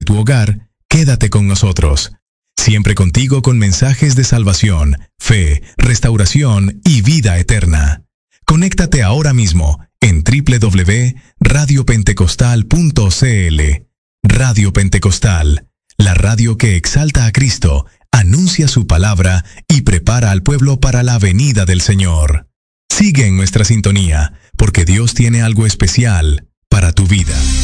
tu hogar, quédate con nosotros. Siempre contigo con mensajes de salvación, fe, restauración y vida eterna. Conéctate ahora mismo en www.radiopentecostal.cl. Radio Pentecostal, la radio que exalta a Cristo, anuncia su palabra y prepara al pueblo para la venida del Señor. Sigue en nuestra sintonía, porque Dios tiene algo especial para tu vida.